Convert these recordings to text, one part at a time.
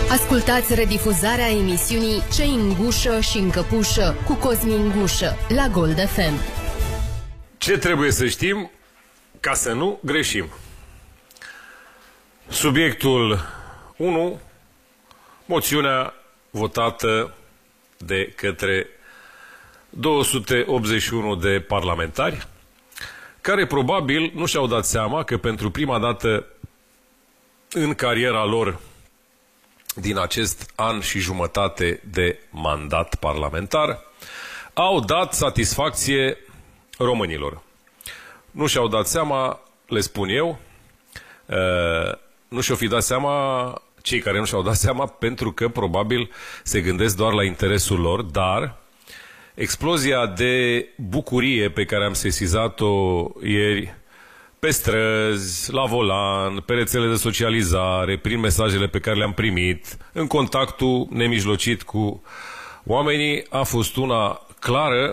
Ascultați redifuzarea emisiunii Cei în gușă și în căpușă cu Cosmin Gușă la Gold FM. Ce trebuie să știm ca să nu greșim? Subiectul 1, moțiunea votată de către 281 de parlamentari, care probabil nu și-au dat seama că pentru prima dată în cariera lor din acest an și jumătate de mandat parlamentar au dat satisfacție românilor. Nu și-au dat seama, le spun eu, nu și-au fi dat seama cei care nu și-au dat seama, pentru că probabil se gândesc doar la interesul lor, dar explozia de bucurie pe care am sesizat-o ieri pe străzi, la volan, pe rețele de socializare, prin mesajele pe care le-am primit, în contactul nemijlocit cu oamenii, a fost una clară.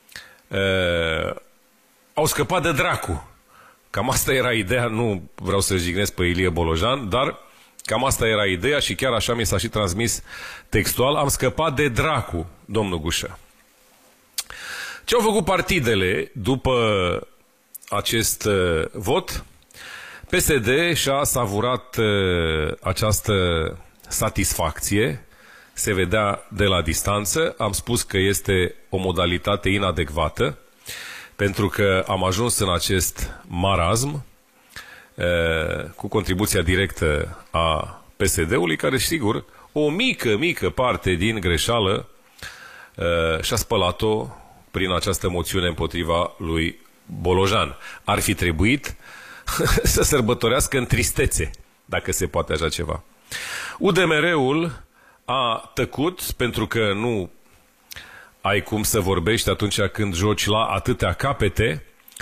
Au scăpat de dracu. Cam asta era ideea, nu vreau să jignesc pe Ilie Bolojan, dar cam asta era ideea și chiar așa mi s-a și transmis textual. Am scăpat de dracu, domnul Gușă. Ce au făcut partidele după acest vot? PSD și-a savurat această satisfacție, se vedea de la distanță. Am spus că este o modalitate inadecvată, pentru că am ajuns în acest marazm cu contribuția directă a PSD-ului, care, sigur, o mică parte din greșeală și-a spălat-o prin această moțiune împotriva lui Bolojan. Ar fi trebuit să sărbătorească în tristețe, dacă se poate așa ceva. UDMR-ul a tăcut, pentru că nu ai cum să vorbești atunci când joci la atâtea capete.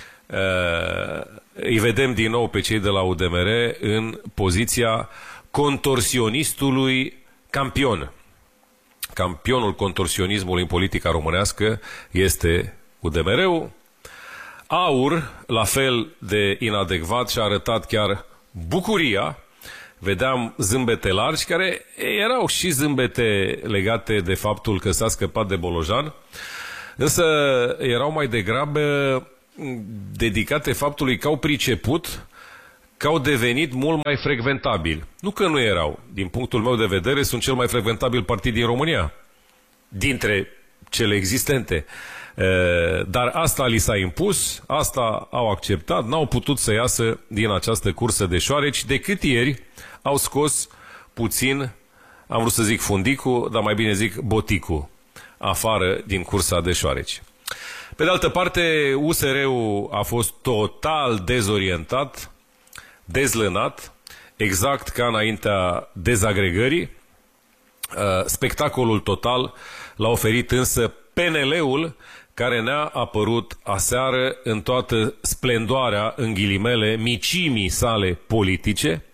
Îi vedem din nou pe cei de la UDMR în poziția contorsionistului campion. Campionul contorsionismului în politica românească este UDMR-ul. AUR, la fel de inadecvat, și-a arătat chiar bucuria. Vedeam zâmbete largi, care erau și zâmbete legate de faptul că s-a scăpat de Bolojan, însă erau mai degrabă dedicate faptului că au priceput că au devenit mult mai frecventabili. Nu că nu erau. Din punctul meu de vedere, sunt cel mai frecventabil partid din România, dintre cele existente. Dar asta li s-a impus, asta au acceptat, n-au putut să iasă din această cursă de șoareci, decât ieri au scos puțin, am vrut să zic fundicul, dar mai bine zic boticul, afară din cursa de șoareci. Pe de altă parte, USR-ul a fost total dezorientat, dezlănat, exact ca înaintea dezagregării. Spectacolul total l-a oferit însă PNL-ul, care ne-a apărut aseară în toată splendoarea, în ghilimele, micimii sale politice,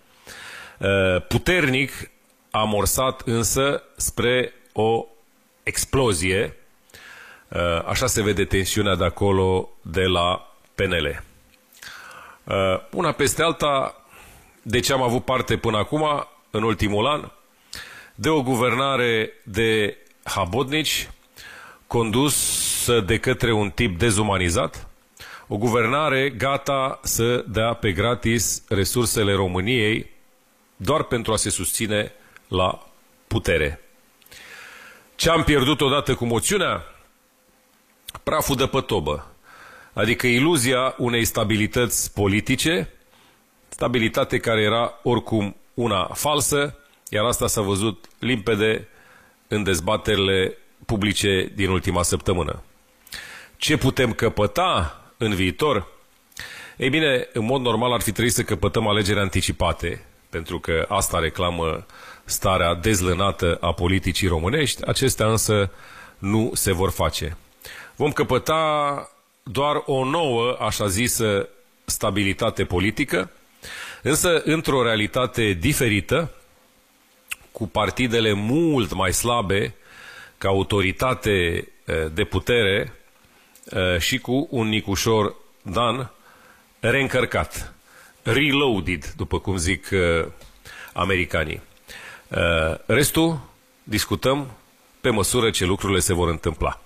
puternic amorsat însă spre o explozie. Așa se vede tensiunea de acolo, de la PNL. Una peste alta, de ce am avut parte până acum, în ultimul an, de o guvernare de habotnici, condusă de către un tip dezumanizat, o guvernare gata să dea pe gratis resursele României doar pentru a se susține la putere. Ce am pierdut odată cu moțiunea? Praful de pe tobă, adică iluzia unei stabilități politice, stabilitate care era oricum una falsă, iar asta s-a văzut limpede în dezbaterile publice din ultima săptămână. Ce putem căpăta în viitor? Ei bine, în mod normal ar fi trebuit să căpătăm alegeri anticipate, pentru că asta reclamă starea dezlănată a politicii românești. Acestea însă nu se vor face. Vom căpăta doar o nouă, așa zisă, stabilitate politică, însă într-o realitate diferită, cu partidele mult mai slabe ca autoritate de putere și cu un Nicușor Dan reîncărcat, reloaded, după cum zic americanii. Restul discutăm pe măsură ce lucrurile se vor întâmpla.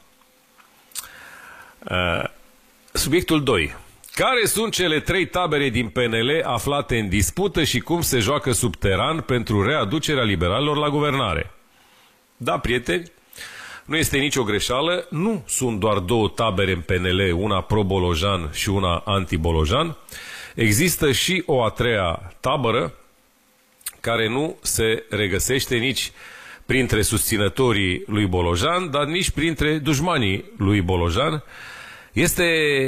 Subiectul 2. Care sunt cele 3 tabere din PNL aflate în dispută și cum se joacă subteran pentru readucerea liberalilor la guvernare? Da, prieteni, nu este nicio greșeală, nu sunt doar 2 tabere în PNL, una pro-Bolojan și una anti-Bolojan. Există și o a 3-a tabără care nu se regăsește nici printre susținătorii lui Bolojan, dar nici printre dușmanii lui Bolojan. Este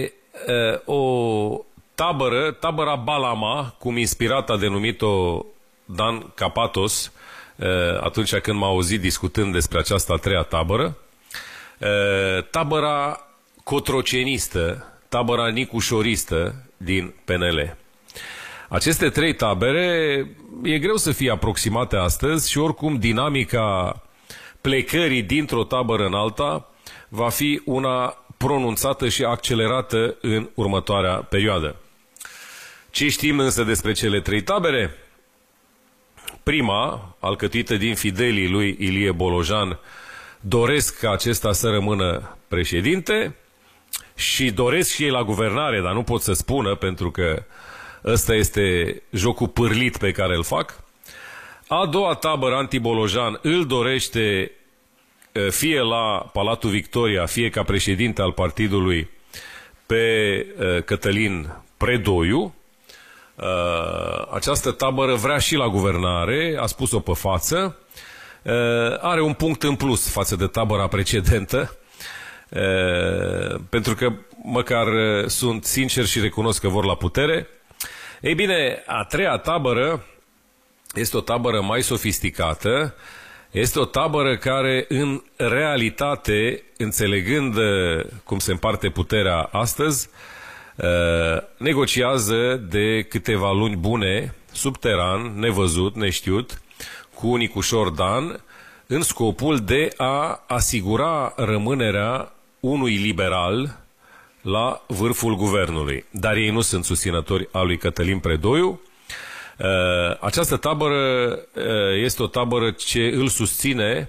o tabără, tabăra Balama, cum inspirat a denumit-o Dan Capatos atunci când m-a auzit discutând despre această a 3-a tabără, tabăra cotrocenistă, tabăra nicușoristă din PNL. Aceste 3 tabere e greu să fie aproximate astăzi și oricum dinamica plecării dintr-o tabără în alta va fi una pronunțată și accelerată în următoarea perioadă. Ce știm însă despre cele 3 tabere? Prima, alcătuită din fidelii lui Ilie Bolojan, doresc ca acesta să rămână președinte și doresc și ei la guvernare, dar nu pot să spună pentru că ăsta este jocul pârlit pe care îl fac. A doua tabără anti-Bolojan îl dorește fie la Palatul Victoria, fie ca președinte al partidului pe Cătălin Predoiu. Această tabără vrea și la guvernare, a spus-o pe față. Are un punct în plus față de tabăra precedentă, pentru că măcar sunt sincer și recunosc că vor la putere. Ei bine, a 3-a tabără este o tabără mai sofisticată, este o tabără care în realitate, înțelegând cum se împarte puterea astăzi, negociază de câteva luni bune, subteran, nevăzut, neștiut, cu Nicușor Dan, în scopul de a asigura rămânerea unui liberal la vârful guvernului. Dar ei nu sunt susținători al lui Cătălin Predoiu. Această tabără este o tabără ce îl susține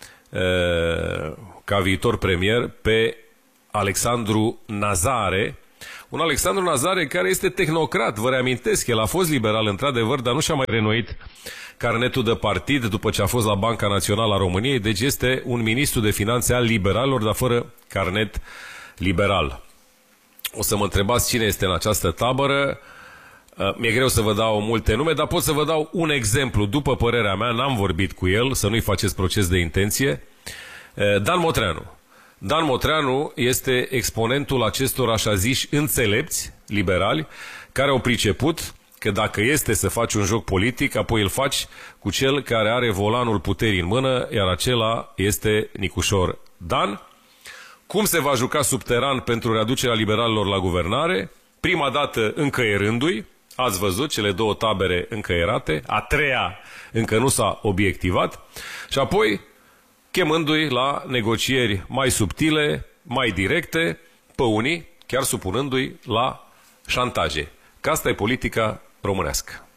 ca viitor premier pe Alexandru Nazare, un Alexandru Nazare care este tehnocrat, vă reamintesc, el a fost liberal într-adevăr, dar nu și-a mai renoit carnetul de partid după ce a fost la Banca Națională a României, deci este un ministru de finanțe al liberalilor, dar fără carnet liberal. O să mă întrebați cine este în această tabără. Mi-e greu să vă dau multe nume, dar pot să vă dau un exemplu. După părerea mea, n-am vorbit cu el, să nu-i faceți proces de intenție. Dan Motreanu. Dan Motreanu este exponentul acestor așa ziși înțelepți liberali care au priceput că dacă este să faci un joc politic, apoi îl faci cu cel care are volanul puterii în mână, iar acela este Nicușor Dan. Cum se va juca subteran pentru readucerea liberalilor la guvernare? Prima dată încăierându-i, ați văzut cele 2 tabere încăierate, a 3-a încă nu s-a obiectivat, și apoi chemându-i la negocieri mai subtile, mai directe, pe unii, chiar supunându-i la șantaje. Că asta e politica românească.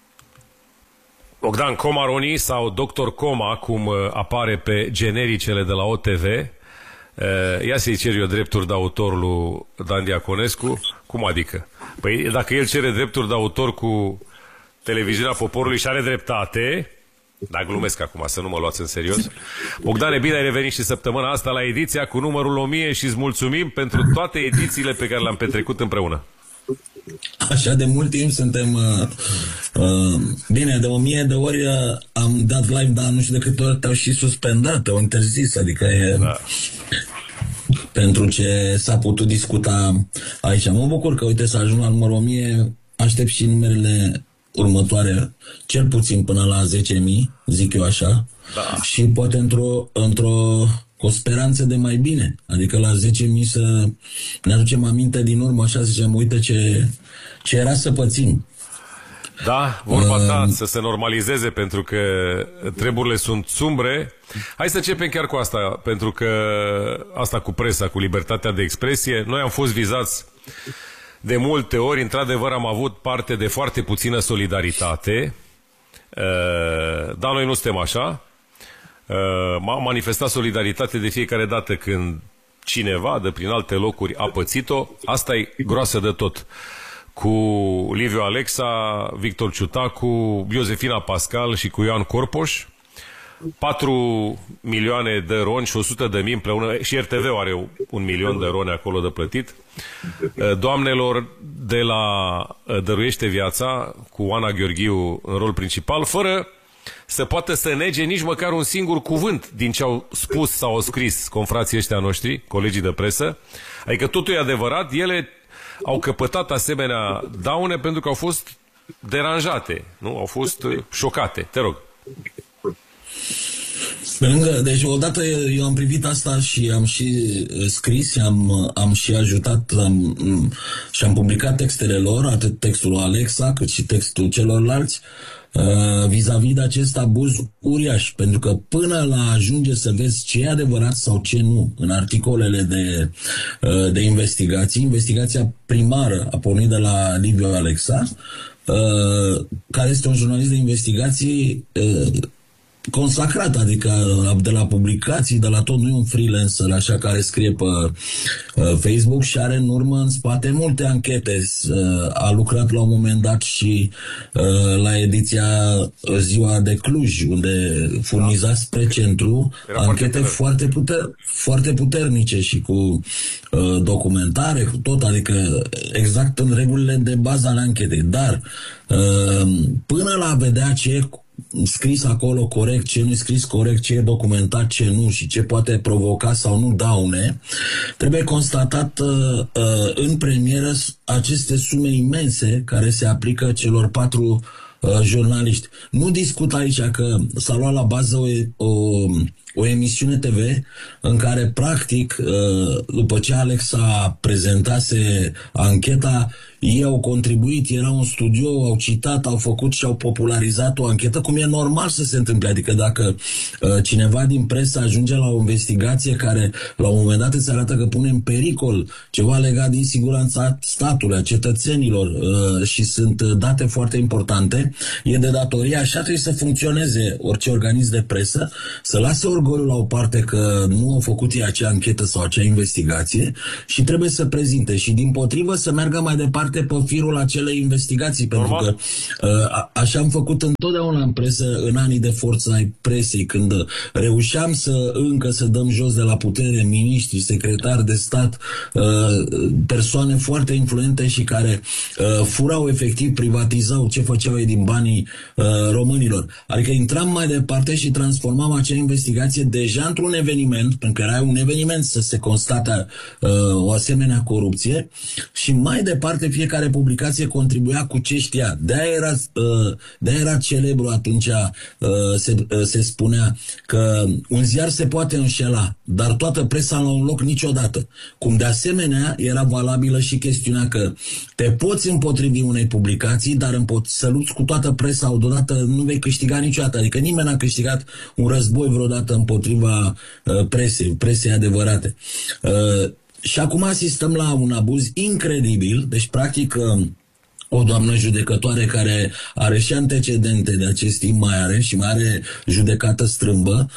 Bogdan Comaroni sau Dr. Coma, cum apare pe genericele de la OTV, ia să-i cer eu drepturi de autor lui Dan Diaconescu. Cum adică? Păi dacă el cere drepturi de autor cu Televiziunea Poporului și are dreptate, dar glumesc acum, să nu mă luați în serios. Bogdane, bine ai revenit și săptămâna asta la ediția cu numărul 1000 și îți mulțumim pentru toate edițiile pe care le-am petrecut împreună. Așa de mult timp suntem bine, de 1000 de ori am dat live, dar nu știu de câte ori te-au și suspendat, te-au interzis, adică e da. Pentru ce s-a putut discuta aici. Mă bucur că, uite, să ajung la numărul 1000, aștept și numerele următoare, cel puțin până la 10.000, zic eu așa, da. Și poate cu o speranță de mai bine, adică la 10.000 să ne aducem aminte din urmă, așa zicem, uite ce era să pățim. Da, vorba ta să se normalizeze, pentru că treburile sunt sumbre. Hai să începem chiar cu asta, pentru că asta cu presa, cu libertatea de expresie, noi am fost vizați de multe ori, într-adevăr am avut parte de foarte puțină solidaritate Dar noi nu suntem așa. M-am manifestat solidaritate de fiecare dată când cineva de prin alte locuri a pățit-o. Asta e groasă de tot. Cu Liviu Alexa, Victor Ciutacu, Iosefina Pascal și cu Ioan Corpoș. 4 milioane de roni și 100.000 împreună. Și RTV-ul are 1 milion de roni acolo de plătit. Doamnelor de la Dăruiește Viața, cu Oana Gheorghiu în rol principal, fără să poată să nege nici măcar un singur cuvânt din ce au spus sau au scris confrații ăștia noștri, colegii de presă. Adică totul e adevărat, ele au căpătat asemenea daune pentru că au fost deranjate, nu? Au fost șocate. Te rog. Pe lângă, deci odată eu am privit asta și am și scris, am și ajutat și am publicat textele lor, atât textul lui Alexa cât și textul celorlalți, vis-a-vis de acest abuz uriaș, pentru că până la ajunge să vezi ce e adevărat sau ce nu în articolele de investigații, investigația primară a pornit de la Liviu Alexa, care este un jurnalist de investigații consacrat, adică de la publicații, de la tot, nu e un freelancer așa care scrie pe Facebook și are în urmă în spate multe anchete. A lucrat la un moment dat și la ediția Ziua de Cluj, unde furniza spre centru anchete foarte puternice și cu documentare, cu tot, adică exact în regulile de bază ale anchetei. Dar până la a vedea ce e scris acolo corect, ce nu e scris corect, ce e documentat, ce nu și ce poate provoca sau nu daune, trebuie constatat în premieră aceste sume imense care se aplică celor 4 jurnaliști. Nu discut aici că s-a luat la bază o emisiune TV în care, practic, după ce Alexa prezentase ancheta, ei au contribuit, erau în studio, au citat, au făcut și au popularizat o anchetă, cum e normal să se întâmple. Adică dacă cineva din presă ajunge la o investigație care la un moment dat îți arată că pune în pericol ceva legat din siguranța statului, a cetățenilor și sunt date foarte importante, e de datorie, așa trebuie să funcționeze orice organism de presă, să lase orgoliul la o parte că nu au făcut ei acea anchetă sau acea investigație și trebuie să prezinte și dimpotrivă să meargă mai departe pe firul acelei investigații, pentru că așa am făcut întotdeauna în presă în anii de forță ai presei, când reușeam să dăm jos de la putere miniștri, secretari de stat, persoane foarte influente și care furau efectiv, privatizau ce făceau ei din banii românilor. Adică intram mai departe și transformam acea investigație deja într-un eveniment, pentru că era un eveniment să se constate o asemenea corupție și mai departe fiecare publicație contribuia cu ce știa. De-aia era celebru atunci, se spunea că un ziar se poate înșela, dar toată presa la un loc niciodată. Cum de asemenea era valabilă și chestiunea că te poți împotrivi unei publicații, dar să lupți cu toată presa odată nu vei câștiga niciodată. Adică nimeni n-a câștigat un război vreodată împotriva presei adevărate. Și acum asistăm la un abuz incredibil, deci practic o doamnă judecătoare care are și antecedente de acest timp, mai are judecată strâmbă,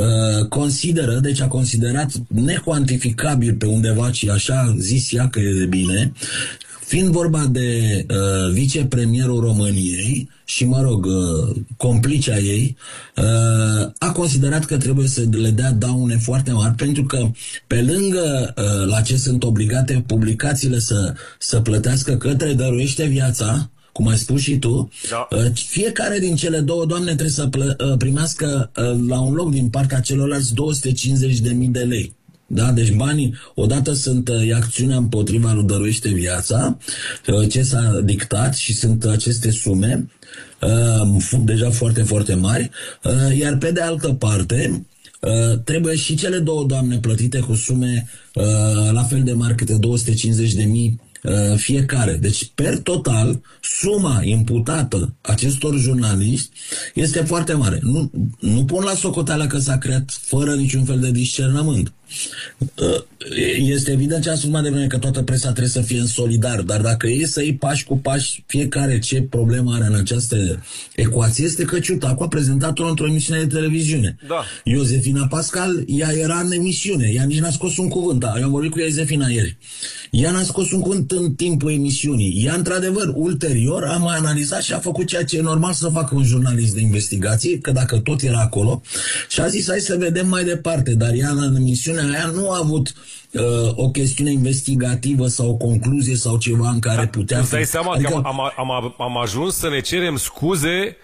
a considerat necuantificabil pe undeva, și așa zis ea că e de bine, fiind vorba de vicepremierul României și, complicea ei, a considerat că trebuie să le dea daune foarte mari, pentru că pe lângă la ce sunt obligate publicațiile să plătească către Dăruiește Viața, cum ai spus și tu, da, fiecare din cele 2 doamne trebuie să primească la un loc din partea celorlalți 250.000 de lei. Da? Deci banii, odată sunt acțiunea împotriva lui Dăruiește Viața, ce s-a dictat și sunt aceste sume deja foarte, foarte mari, iar pe de altă parte trebuie și cele 2 doamne plătite cu sume la fel de mari, câte 250.000 fiecare. Deci, per total, suma imputată acestor jurnaliști este foarte mare. Nu pun la socoteală că s-a creat fără niciun fel de discernământ. Este evident ce am spus mai devreme, că toată presa trebuie să fie în solidar, dar dacă e să iei pași cu pași fiecare ce problemă are în această ecuație, este că Ciutacu a prezentat-o într-o emisiune de televiziune. Da. Iosefina Pascal, ea era în emisiune, ea nici n-a scos un cuvânt. Eu am vorbit cu Iosefina ieri. Ea n-a scos un cuvânt în timpul emisiunii. Ea, într-adevăr, ulterior a mai analizat și a făcut ceea ce e normal să facă un jurnalist de investigație, că dacă tot era acolo, și a zis hai să vedem mai departe, dar ea în emisiunea aia nu a avut o chestiune investigativă sau o concluzie sau ceva în care putea fi. Îți dai seama, adică că am ajuns să ne cerem scuze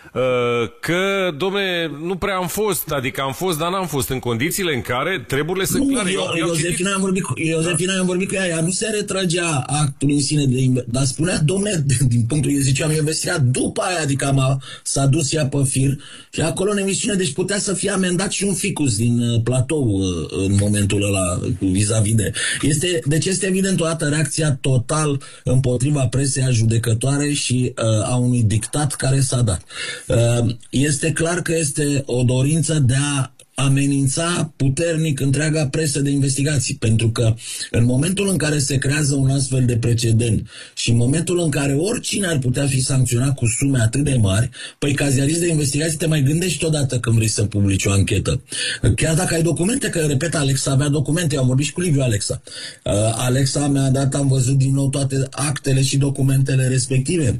că, dom'le, nu prea am fost, adică am fost, dar n-am fost, în condițiile în care treburile sunt clare. Iosefina am vorbit cu ea nu se retrăgea actul în sine, dar spunea, dom'le, din punctul ei ziceam, investigat după aia, adică s-a dus ea pe fir și acolo în emisiune, deci putea să fie amendat și un ficus din platou în momentul ăla vis-a-vis de... Deci este evident o dată reacția total împotriva presei a judecătoare și a unui dictat care s-a dat. Este clar că este o dorință de a amenința puternic întreaga presă de investigații, pentru că în momentul în care se creează un astfel de precedent și în momentul în care oricine ar putea fi sancționat cu sume atât de mari, păi ca ziarist de investigații te mai gândești odată când vrei să publici o anchetă. Chiar dacă ai documente, că repet, Alexa avea documente, eu am vorbit și cu Liviu Alexa. Alexa mi-a dat, am văzut din nou toate actele și documentele respective.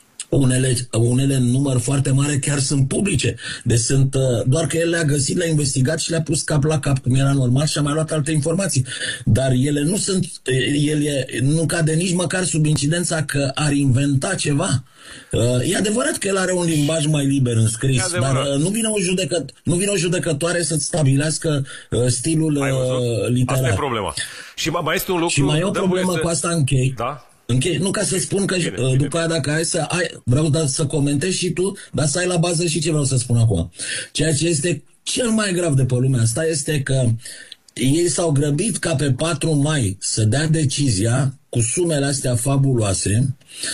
Unele în număr foarte mare chiar sunt publice. Deci sunt, doar că el le-a găsit, le-a investigat și le-a pus cap la cap, cum era normal, și a mai luat alte informații. Dar ele nu sunt, nu cade nici măcar sub incidența că ar inventa ceva. E adevărat că el are un limbaj mai liber în scris, dar nu vine o judecătoare să-ți stabilească stilul literar. Asta e problema. Și mai este un lucru... Și mai e o problemă cu asta închei. Da? Nu ca să spun că după aia dacă vreau să comentezi și tu, dar să ai la bază și ce vreau să spun acum. Ceea ce este cel mai grav de pe lumea asta este că ei s-au grăbit ca pe 4 mai să dea decizia cu sumele astea fabuloase,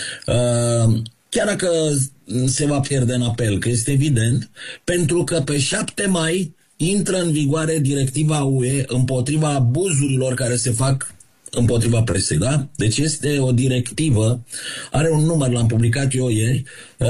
chiar dacă se va pierde în apel, că este evident, pentru că pe 7 mai intră în vigoare directiva UE împotriva abuzurilor care se fac împotriva presei, da? Deci este o directivă, are un număr, l-am publicat eu ieri,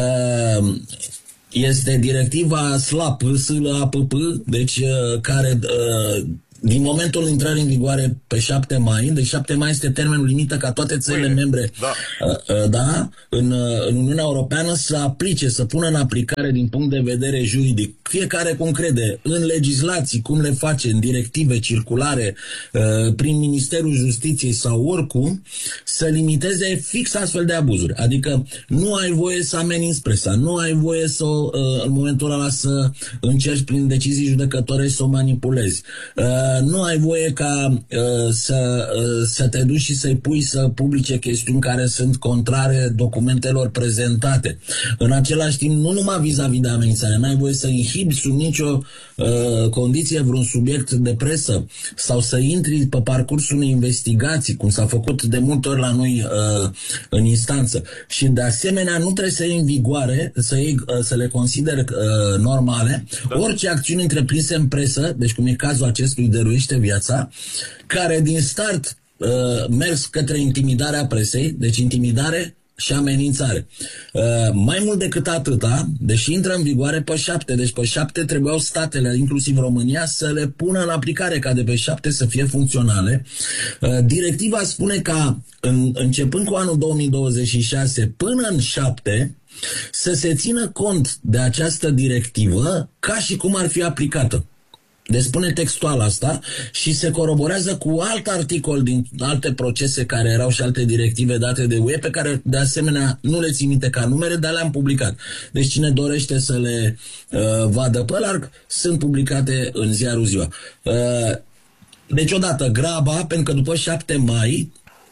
este directiva SLAPP, deci care din momentul intrării în vigoare pe 7 mai, deci 7 mai este termenul limită ca toate țările membre în Uniunea Europeană să aplice, să pună în aplicare din punct de vedere juridic, fiecare cum crede, în legislații, cum le face, în directive, circulare, prin Ministerul Justiției sau oricum, să limiteze fix astfel de abuzuri. Adică nu ai voie să ameninți presa, nu ai voie să în momentul ăla să încerci prin decizii judecătorești să o manipulezi. Nu ai voie ca să te duci și să-i pui să publice chestiuni care sunt contrare documentelor prezentate. În același timp, nu numai vis-a-vis de amenințare, n-ai voie să inhibi sub nicio condiție vreun subiect de presă sau să intri pe parcursul unei investigații, cum s-a făcut de multe ori la noi în instanță. Și de asemenea, nu trebuie să iei în vigoare, să le consideri normale, orice acțiuni întreprinse în presă, deci cum e cazul acestui Dăruiește Viața, care din start mers către intimidarea presei, deci intimidare și amenințare. Mai mult decât atâta, deși intră în vigoare pe 7, deci pe 7 trebuiau statele, inclusiv România, să le pună în aplicare ca de pe 7 să fie funcționale. Directiva spune că începând cu anul 2026 până în 7 să se țină cont de această directivă ca și cum ar fi aplicată. Deci spune textual asta și se coroborează cu alt articol din alte procese care erau și alte directive date de UE, pe care de asemenea nu le țin minte ca numere, dar le-am publicat. Deci cine dorește să le vadă pe larg, sunt publicate în ziarul Ziua. Deci odată graba, pentru că după 7 mai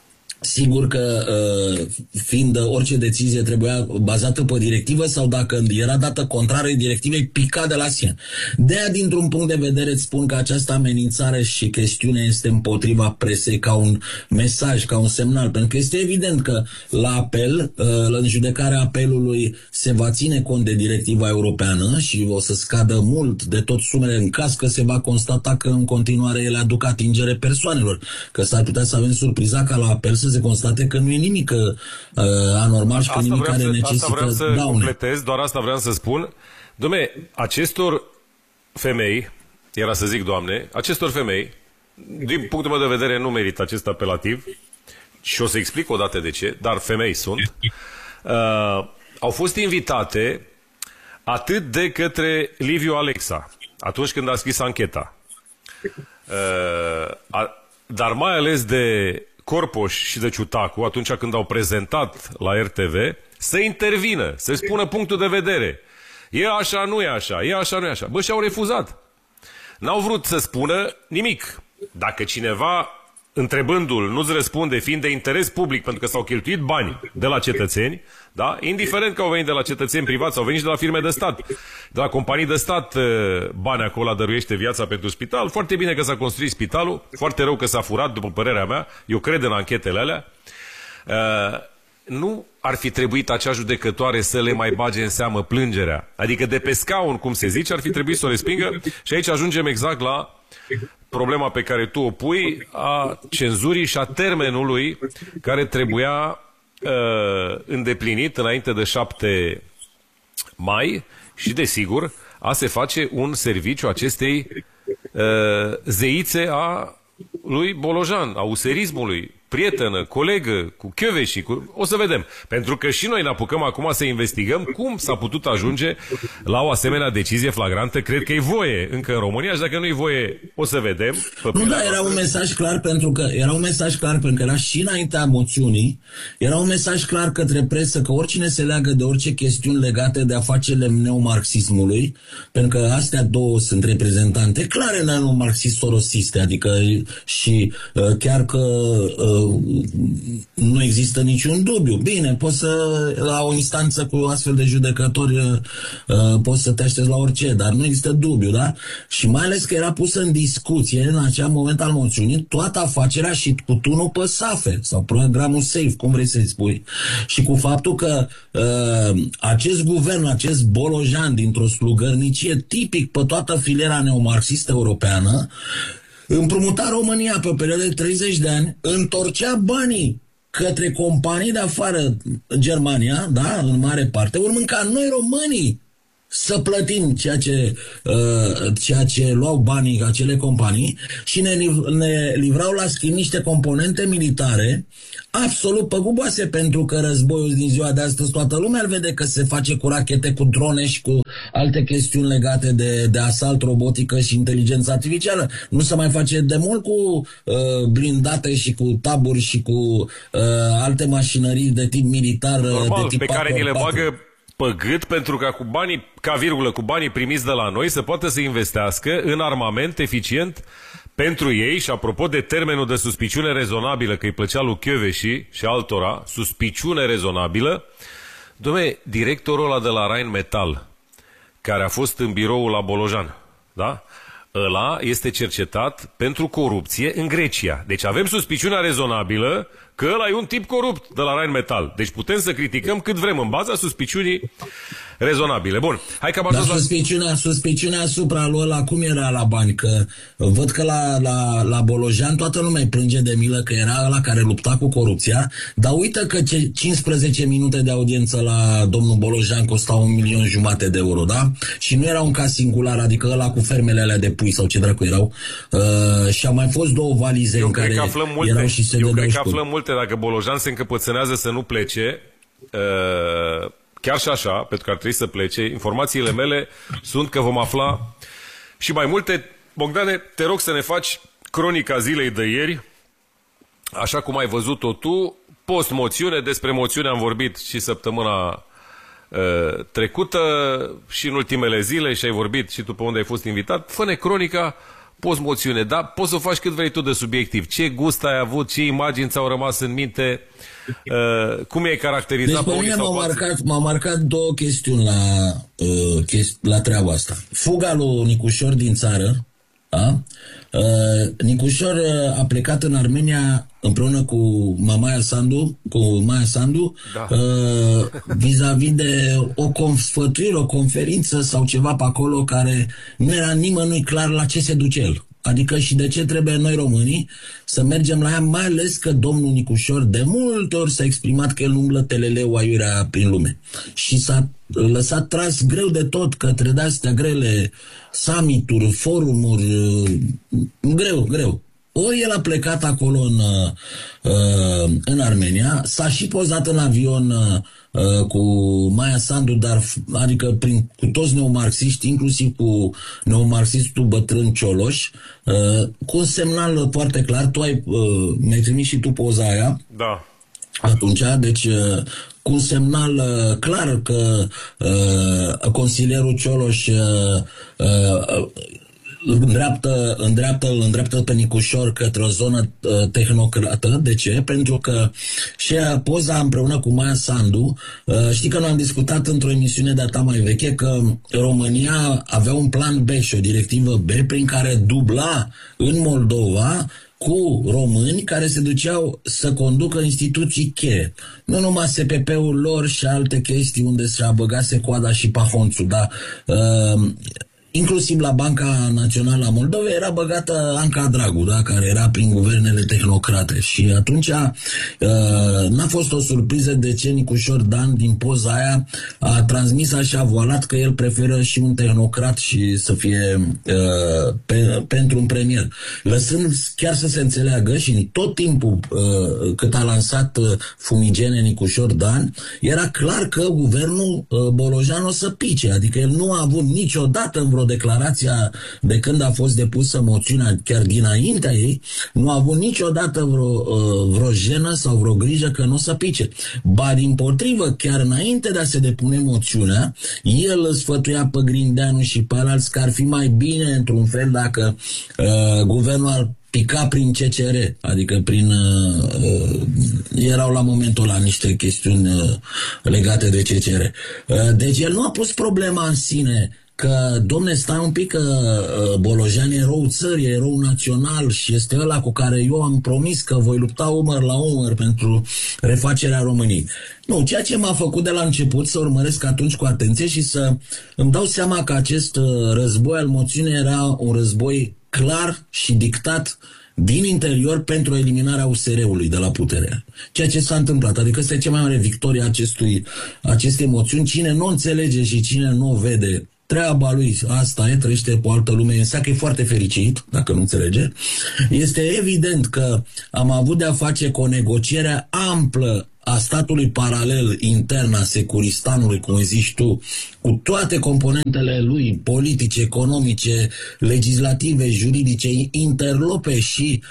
Sigur că fiind orice decizie trebuia bazată pe directivă sau dacă era dată contrară directivei, pica de la sine. De-aia, dintr-un punct de vedere, îți spun că această amenințare și chestiune este împotriva presei ca un mesaj, ca un semnal, pentru că este evident că la apel, în judecarea apelului, se va ține cont de directiva europeană și o să scadă mult de tot sumele în caz că se va constata că în continuare ele aduc atingere persoanelor, că s-ar putea să avem surpriza ca la apel să se constate că nu e nimic anormal și că nimic care necesită daune. Asta vreau să completez, doar asta vreau să spun. Dom'le, acestor femei, era să zic doamne, acestor femei, din punctul meu de vedere, nu merită acest apelativ și o să explic o dată de ce, dar femei sunt, au fost invitate atât de către Liviu Alexa, atunci când a scris ancheta, dar mai ales de Corpoș și de Ciutacu, atunci când au prezentat la RTV, să intervină, să spună punctul de vedere. E așa, nu e așa, e așa, nu e așa. Bă, și-au refuzat. N-au vrut să spună nimic. Dacă cineva, întrebându-l, nu-ți răspunde, fiind de interes public, pentru că s-au cheltuit bani de la cetățeni, da? Indiferent că au venit de la cetățeni privați, au venit și de la firme de stat, de la companii de stat, bani acolo dăruiește viața pentru spital. Foarte bine că s-a construit spitalul, foarte rău că s-a furat, după părerea mea. Eu cred în anchetele alea. Nu ar fi trebuit acea judecătoare să le mai bage în seamă plângerea. Adică de pe scaun, cum se zice, ar fi trebuit să o respingă. Și aici ajungem exact la problema pe care tu o pui, a cenzurii și a termenului care trebuia îndeplinit înainte de 7 mai și, desigur, a se face un serviciu acestei zeițe a lui Bolojan, a userismului, prietenă, colegă, cu Kövesi, o să vedem. Pentru că și noi ne apucăm acum să investigăm cum s-a putut ajunge la o asemenea decizie flagrantă. Cred că e voie încă în România și dacă nu e voie, o să vedem. Nu, da, era un mesaj clar pentru că era și înaintea moțiunii, era un mesaj clar către presă că oricine se leagă de orice chestiuni legate de afacerile neomarxismului, pentru că astea două sunt reprezentante clare neomarxist-sorosiste, adică și chiar că nu există niciun dubiu. Bine, poți să, la o instanță cu astfel de judecători, poți să te aștepți la orice, dar nu există dubiu, da? Și mai ales că era pusă în discuție, în acel moment al moțiunii, toată afacerea și cu tunul pe SAFE, sau programul SAFE, cum vrei să-i spui. Și cu faptul că acest guvern, acest Bolojan, dintr-o slugărnicie tipic pe toată filiera neomarxistă europeană, împrumuta România pe o perioadă de 30 de ani, întorcea banii către companii de afară, Germania, da, în mare parte, urmând ca noi românii să plătim ceea ce luau banii acele companii și ne livrau la schimb niște componente militare absolut păguboase, pentru că războiul din ziua de astăzi toată lumea îl vede că se face cu rachete, cu drone și cu alte chestiuni legate de asalt robotică și inteligență artificială. Nu se mai face de mult cu blindate și cu taburi și cu alte mașinării de tip militar. Normal, de tip pe care ni le 4x4. bagă pe gât pentru ca cu banii, ca virgulă, cu banii primiți de la noi să poată să investească în armament eficient pentru ei. Și apropo de termenul de suspiciune rezonabilă, că îi plăcea lui Kövesi și altora, suspiciune rezonabilă, dom'le, directorul ăla de la Rheinmetall, care a fost în biroul la Bolojan, da? Ăla este cercetat pentru corupție în Grecia. Deci avem suspiciunea rezonabilă că ăla e un tip corupt de la Rheinmetall. Deci putem să criticăm cât vrem în baza suspiciunii rezonabile. Bun, hai că am ajuns la... Suspiciunea asupra lui ăla cum era la bani? Că văd că la Bolojan toată lumea îi plânge de milă că era ăla care lupta cu corupția, dar uită că 15 minute de audiență la domnul Bolojan costau 1,5 milion de euro, da? Și nu era un caz singular, adică ăla cu fermele alea de pui sau ce dracu erau. Și au mai fost 2 valize în care erau și se dădeau. Eu cred că aflăm multe dacă Bolojan se încăpățânează să nu plece. Chiar și așa, pentru că ar trebui să plece. Informațiile mele sunt că vom afla și mai multe. Bogdane, te rog să ne faci cronica zilei de ieri, așa cum ai văzut-o tu, post-moțiune. Despre moțiune am vorbit și săptămâna trecută și în ultimele zile și ai vorbit și tu pe unde ai fost invitat. Fă-ne cronica poți moțiune, dar poți să o faci cât vrei tu de subiectiv. Ce gust ai avut, ce imagini ți-au rămas în minte, cum e caracterizat? Deci pe mine m-au marcat două chestiuni la treaba asta. Fuga lui Nicușor din țară, da? Nicușor a plecat în Armenia împreună cu Maia Sandu, da. Vis-a-vis de o sfătuire, o conferință sau ceva pe acolo care nu era nimănui clar la ce se duce el. Adică și de ce trebuie noi românii să mergem la ea, mai ales că domnul Nicușor de multe ori s-a exprimat că el umblă teleleu aiurea prin lume. Și s-a lăsat tras greu de tot către de-astea grele, summit-uri, forumuri, greu. Ori el a plecat acolo în Armenia, s-a și pozat în avion cu Maia Sandu, adică cu toți neomarxiști, inclusiv cu neomarxistul bătrân Cioloș, cu un semnal foarte clar. Mi-ai trimis și tu poza aia. Da. Atunci, deci cu un semnal clar că consilierul Cioloș îndreaptă pe Nicușor către o zonă tehnocrată. De ce? Pentru că și poza împreună cu Maia Sandu, știi că noi am discutat într-o emisiune de-a ta mai veche că România avea un plan B și o directivă B prin care dubla în Moldova cu români care se duceau să conducă instituții cheie. Nu numai SPP-ul lor și alte chestii unde și-a băgase coada și pahonțul, dar inclusiv la Banca Națională a Moldovei era băgată Anca Dragu, da? Care era prin guvernele tehnocrate. Și atunci n-a fost o surpriză de ce Nicușor Dan din poza aia a transmis așa voalat că el preferă și un tehnocrat și să fie pentru un premier. Lăsând chiar să se înțeleagă și tot timpul cât a lansat fumigene Nicușor Dan, era clar că guvernul Bolojan o să pice. Adică el nu a avut niciodată în vreo declarația de când a fost depusă moțiunea, chiar dinaintea ei, nu a avut niciodată vreo jenă sau vreo grijă că nu o să pice. Ba dimpotrivă, chiar înainte de a se depune moțiunea, el îl sfătuia pe Grindeanu și pe alți că ar fi mai bine, într-un fel, dacă guvernul ar pica prin CCR, adică erau la momentul ăla niște chestiuni legate de CCR. Deci el nu a pus problema în sine că, domne, stai un pic, că Bolojan e erou țării, e erou național și este ăla cu care eu am promis că voi lupta umăr la umăr pentru refacerea României. Nu, ceea ce m-a făcut de la început să urmăresc atunci cu atenție și să îmi dau seama că acest război al moțiunii era un război clar și dictat din interior pentru eliminarea USR-ului de la putere. Ceea ce s-a întâmplat. Adică asta e cea mai mare victorie acestei moțiuni. Cine nu înțelege și cine nu o vede, treaba lui, asta e, trăiește pe o altă lume, însă că e foarte fericit, dacă nu înțelege. Este evident că am avut de-a face cu o negociere amplă a statului paralel intern a Securistanului, cum zici tu, cu toate componentele lui, politice, economice, legislative, juridice, interlope și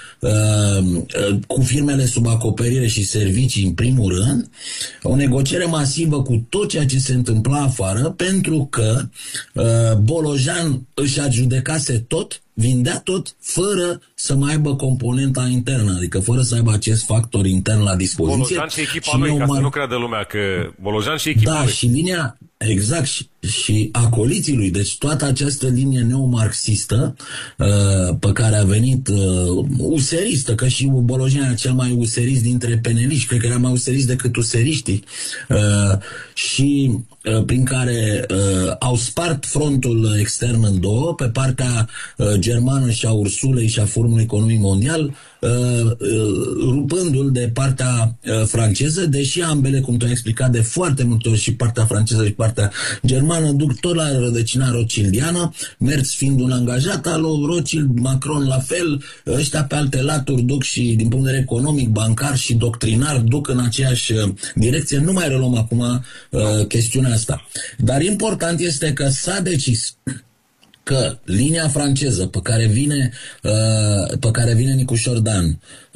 cu firmele sub acoperire și servicii în primul rând, o negociere masivă cu tot ceea ce se întâmpla afară, pentru că Bolojan își adjudecase tot, vindea tot fără să mai aibă componenta internă, adică fără să aibă acest factor intern la dispoziție. Bolojan și echipa lui, ca să nu creadă lumea că Bolojan și echipa lui. Da, și linia, exact, și acoliții lui, deci toată această linie neomarxistă pe care a venit useristă, că și Bolojan era cel mai userist dintre peneliști, cred că era mai userist decât useriștii, și prin care au spart frontul extern în două, pe partea germană și a Ursulei și a Forumului Economic Mondial, rupându-l de partea franceză, deși ambele, cum tu ai explicat de foarte multe ori, și partea franceză și partea germană, duc tot la rădăcina rothschildiană, Merz fiind un angajat al lui Rothschild, Macron la fel, ăștia pe alte laturi duc și din punct de vedere economic, bancar și doctrinar, duc în aceeași direcție. Nu mai reluăm acum chestiunea asta. Dar important este că s-a decis că linia franceză pe care vine Nicușor Dan,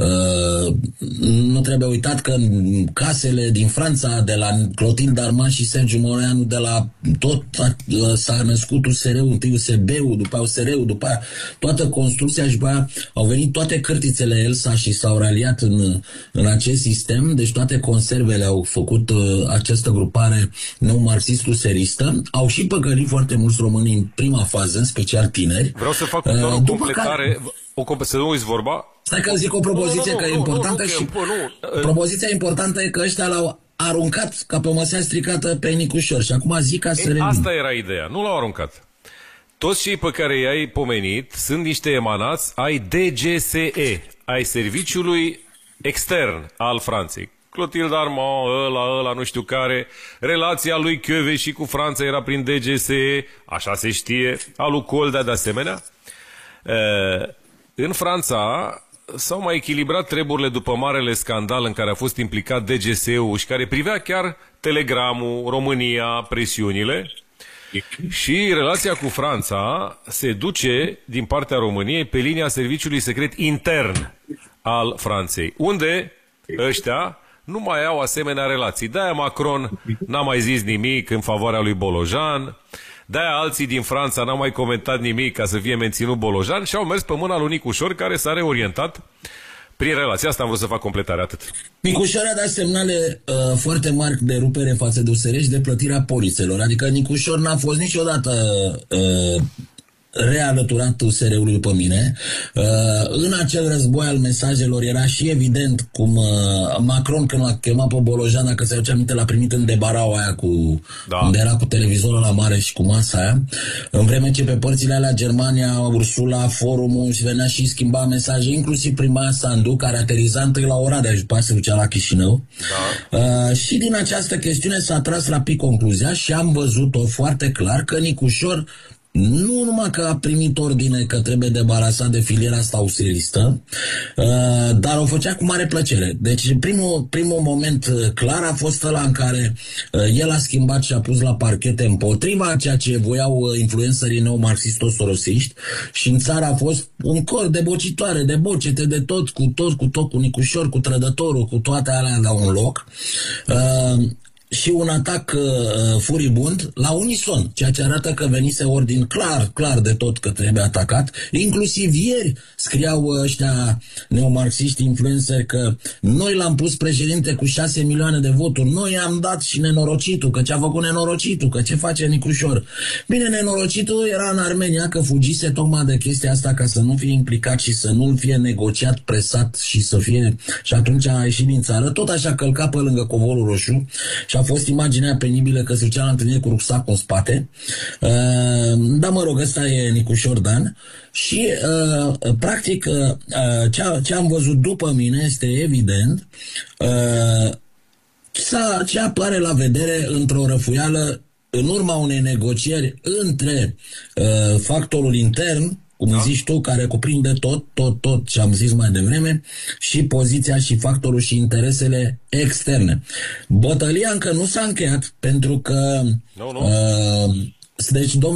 nu trebuie uitat că casele din Franța, de la Clotilde Darman și Sergiu Moreanu, de la tot s-a născut USR-ul, întâi USB-ul, după USR-ul, după aia toată construcția și după aia au venit toate cârtițele Elsa și s-au raliat în acest sistem, deci toate conservele au făcut această grupare nou-marxist-useristă. Au și păcălit foarte mulți români în prima fază, în special tineri. Vreau să fac o completare, să nu uiți vorba. Stai că zic o propoziție că e importantă și propoziția importantă e că ăștia l-au aruncat ca pe o măsea stricată pe Nicușor și acum zic ca să revin. Asta era ideea, nu l-au aruncat. Toți cei pe care i-ai pomenit sunt niște emanați ai DGSE, ai Serviciului Extern al Franței. Clotilde Darman, ăla, nu știu care, relația lui Chiove și cu Franța era prin DGSE, așa se știe, a lui Coldea de asemenea. În Franța s-au mai echilibrat treburile după marele scandal în care a fost implicat DGSE-ul și care privea chiar telegramul, România, presiunile. Și relația cu Franța se duce din partea României pe linia serviciului secret intern al Franței, unde ăștia nu mai au asemenea relații. De-aia Macron n-a mai zis nimic în favoarea lui Bolojan, de-aia alții din Franța n-au mai comentat nimic ca să fie menținut Bolojan și au mers pe mâna lui Nicușor, care s-a reorientat prin relația asta. Am vrut să fac completare, atât. Nicușor a dat semnale foarte mari de rupere față de USR și de plătirea polițelor. Adică Nicușor n-a fost niciodată realăturat USR-ului după mine. În acel război al mesajelor era și evident cum Macron, când l-a chemat pe Bolojan, dacă se aduce aminte, l-a primit în debaraua aia unde era cu televizorul la mare și cu masa aia, în vreme ce pe părțile alea Germania, Ursula, Forumul și venea și schimba mesaje, inclusiv prima Sandu, care ateriza întâi la Oradea și după aceea se ducea la Chișinău. Și din această chestiune s-a tras rapid concluzia și am văzut-o foarte clar că Nicușor nu numai că a primit ordine că trebuie debarasat de filiera asta useristă, dar o făcea cu mare plăcere. Deci primul moment clar a fost ăla în care el a schimbat și a pus la parchete împotriva ceea ce voiau influencerii neo-marxisto-sorosiști și în țară a fost un cor de bocitoare, de bocete, de tot, cu Nicușor, cu Trădătorul, cu toate alea la un loc. Și un atac furibund la unison, ceea ce arată că venise ordin clar de tot că trebuie atacat. Inclusiv ieri scriau ăștia neomarxiști influenceri că noi l-am pus președinte cu 6 milioane de voturi, noi am dat și nenorocitul, că ce-a făcut nenorocitul, că ce face Nicușor. Bine, nenorocitul era în Armenia, că fugise tocmai de chestia asta ca să nu fie implicat și să nu fie negociat, presat și să fie... Și atunci a ieșit din țară, tot așa călca pe lângă Covorul Roșu și a fost imaginea penibilă că se ducea la întâlnire cu rucsacul în spate. Dar mă rog, ăsta e Nicușor Dan. Și practic ce am văzut după mine este evident ce apare la vedere într-o răfuială în urma unei negocieri între factorul intern, cum zici tu, care cuprinde tot ce am zis mai devreme, și poziția și factorul și interesele externe. Bătălia încă nu s-a încheiat, pentru că deci